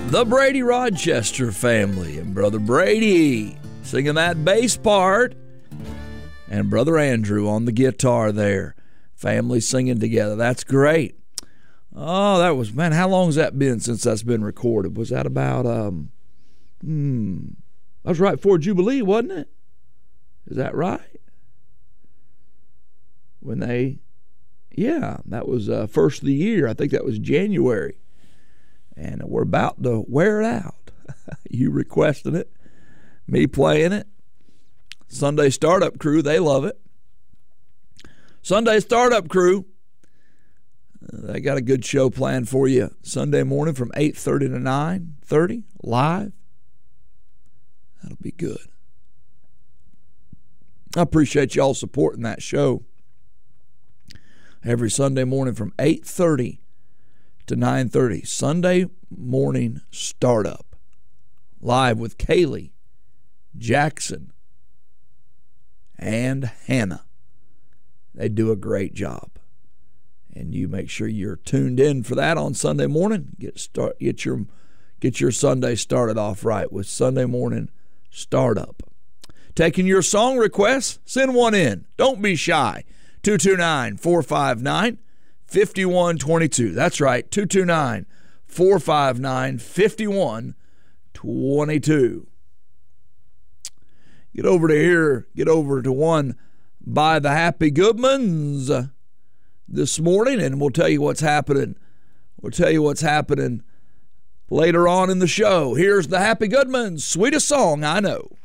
The Brady Rochester family and Brother Brady singing that bass part and Brother Andrew on the guitar there. Family singing together. That's great. Oh, that was, man, how long has that been since that's been recorded? Was that about, that was right before Jubilee, wasn't it? Is that right? When they, yeah, that was first of the year. I think that was January. And we're about to wear it out. You requesting it, me playing it. Sunday Startup Crew, they love it. Sunday Startup Crew, they got a good show planned for you Sunday morning from 8:30 to 9:30 live. That'll be good. I appreciate y'all supporting that show. Every Sunday morning from 8:30 to 9:30. Sunday morning startup. Live with Kaylee, Jackson, and Hannah. They do a great job. And you make sure you're tuned in for that on Sunday morning. Get your Sunday started off right with Sunday morning startup. Taking your song requests, send one in. Don't be shy. 229-459-5122. That's right, 229-459-5122. Get over to here. Get over to one by the Happy Goodmans this morning, and we'll tell you what's happening. We'll tell you what's happening later on in the show. Here's the Happy Goodmans, Sweetest Song I Know.